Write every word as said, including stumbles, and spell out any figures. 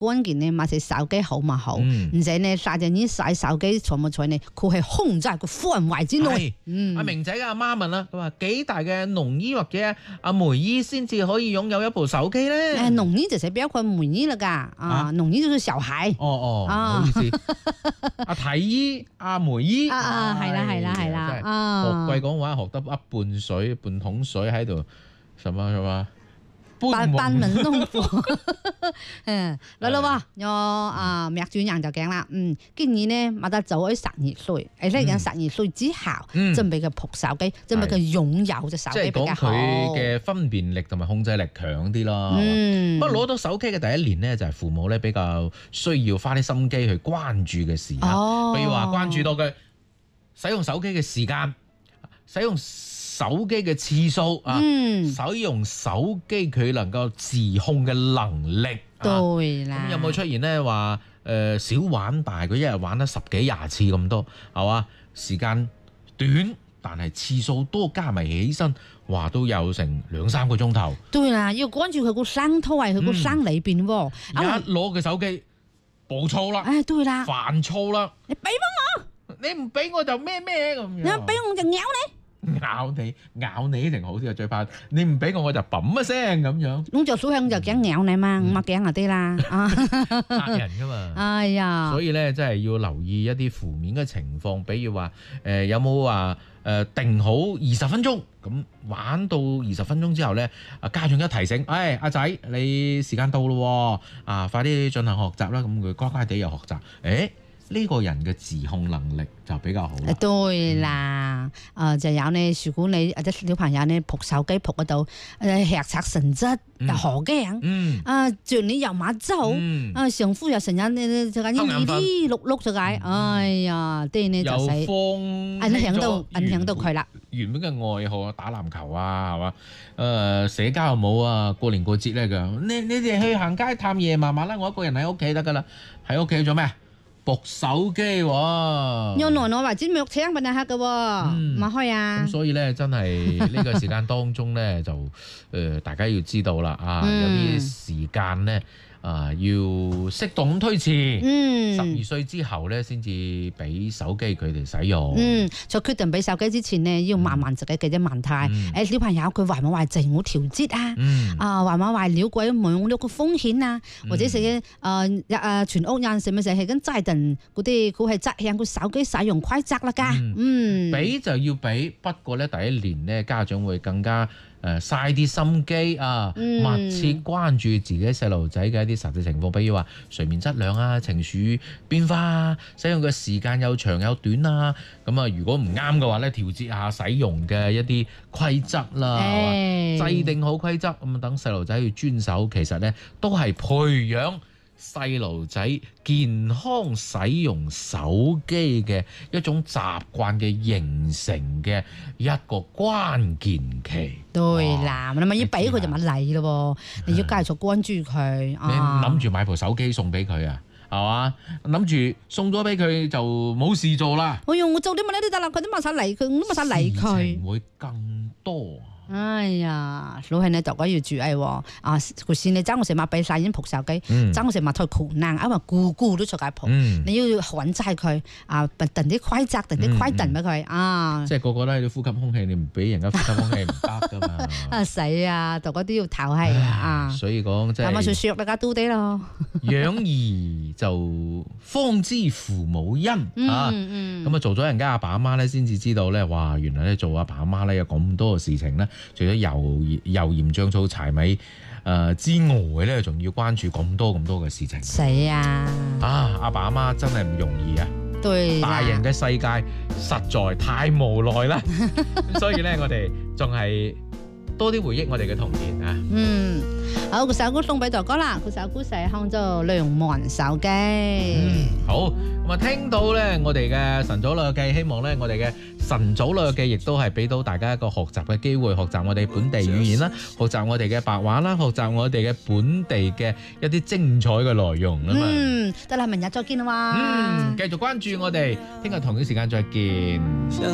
關鍵呢，咪係手機好咪好，而且呢，大人呢使手機錯唔錯呢？佢係控制個範圍之內。嗯， 阿明仔嘅阿媽問啦，佢話幾大嘅農醫或者阿梅姨先至可以擁有一部手機咧？ 誒，農醫就係包括梅姨啦㗎，啊，農醫就是小孩。 哦哦，唔好意思，阿提姨、阿梅姨， 啊啊，係啦係啦係啦，啊， 學貴講話學得一半水半桶水喺度，什麼什麼？ 班班門弄斧，嗯，嚟啦喎，我啊麥主任就講啦，嗯，今年呢咪得走喺十二歲，而且講十二歲之後，準備佢撲手機，準備佢擁有隻手機比較好。 即係講佢嘅分辨力同埋控制力強啲咯。嗯，不過攞到手機嘅第一年呢，就係父母咧比較需要花啲心機去關注嘅時刻，哦，比如話關注到佢使用手機嘅時間，使用手機嘅次數啊，嗯，使用手機佢能夠自控嘅能力， 對啦。 咁有冇出現咧話誒少玩，但係佢一日玩得十幾廿次咁多，係嘛？時間短，但係次數多，加埋起身，話都有成兩三個鐘頭。 對啦，要關注佢個生態，佢個生裏邊喎。 一攞佢手機，暴躁啦， 誒對啦， 煩躁啦， 你俾翻我， 你唔俾我就咩咩咁樣， 你俾我就咬你。 咬你咬你一定好啲啊！最怕你唔俾我，我就砰一聲咁樣。 咁就小向就驚咬你嘛，咁啊驚啊啲啦， 嚇人噶嘛。 哎呀， 所以咧真係要留意一啲負面嘅情況，比如話誒、呃、有冇話誒定好二十分鐘，咁玩到二十分鐘之後咧，啊家長一提醒，誒阿仔你時間到咯，啊快啲進行學習啦，咁佢乖乖地又學習，誒。呢個人嘅自控能力就比較好啦。 對啦，誒就有呢，如果你或者小朋友呢撲手機撲嗰度，誒吃賊神質又好驚，啊轉你又馬走，啊上夫又成日呢就咁呢啲碌碌就解，哎呀啲呢就死，影響到影響到佢啦。 原本嘅愛好啊，打籃球啊，係嘛？誒社交又冇啊，過年過節咧㗎，你你哋去行街探爺嫲嫲啦，我一個人喺屋企得㗎啦，喺屋企做咩？撲手機喎， 有奶奶或者冇請俾你客嘅喎，唔開啊！ 咁所以咧，真係呢個時間當中咧，就誒大家要知道啦，啊有啲時間咧。啊，要適當咁推遲，嗯，十二歲之後咧，先至俾手機佢哋使用。嗯， 在決定俾手機之前呢，要慢慢自己嘅啲問題。誒、嗯欸，小朋友佢壞唔壞自我調節啊？嗯、啊，壞唔壞了解網絡嘅風險啊？或者係嘅誒誒全屋人係咪成係咁制定嗰啲佢係執行佢手機使用規則啦？㗎，嗯， 俾、嗯、就要俾，不過咧第一年咧家長會更加。誒嘥啲心機啊，密切關注自己細路仔嘅一啲實際情況，比如話睡眠質量啊、情緒變化啊、使用嘅時間有長有短啊，咁啊如果唔啱嘅話咧，調節下使用嘅一啲規則啦，欸、制定好規則咁啊，等細路仔去遵守，其實咧都係培養細路仔健康使用手機嘅一種習慣嘅形成嘅一個關鍵期。 對啦，你咪要俾佢就咪嚟咯，你要繼續關注佢。 你諗住買部手機送俾佢啊，係嘛？諗住送咗俾佢就冇事做啦。 哎呀，我做啲乜呢啲得啦，佢都冇晒理佢，我都冇晒理佢。 事情會更多。 哎呀，老係呢就嗰要注意喎，啊，佢先你爭我成日俾晒已經撲手機，爭我成日太困難，因為個個都出街撲，嗯、你要穩制佢，啊，定啲規則，定啲規定俾佢，啊， 即係個個都喺度呼吸空氣，你唔俾人家呼吸空氣唔得噶嘛， 啊死啊，就嗰啲要唞氣啊， 所以講即係， 咁啊，説大家都啲咯， 養兒就方知父母恩啊，咁啊做咗人家阿爸阿媽咧，先至知道咧，哇，原來咧做阿爸阿媽咧有咁多嘅事情咧。除咗油油鹽醬醋柴米誒、呃、之外咧，仲要關注咁多咁多嘅事情。 死啊！ 啊，阿爸阿媽真係唔容易啊！ 對， 大人嘅世界實在太無奈啦。所以咧，我哋仲係多啲回憶我哋嘅童年啊。 嗯，好，個首歌送俾大哥啦。個首歌係唱做《良門手機》。 嗯，好。咁啊，聽到咧，我哋嘅晨早律記，希望咧，我哋嘅晨早律記亦都係俾到大家一個學習嘅機會，學習我哋本地語言啦，學習我哋嘅白話啦，學習我哋嘅本地嘅一啲精彩嘅內容啊嘛。 嗯，得啦，明日再見啦嘛。 嗯，繼續關注我哋，聽日同樣時間再見。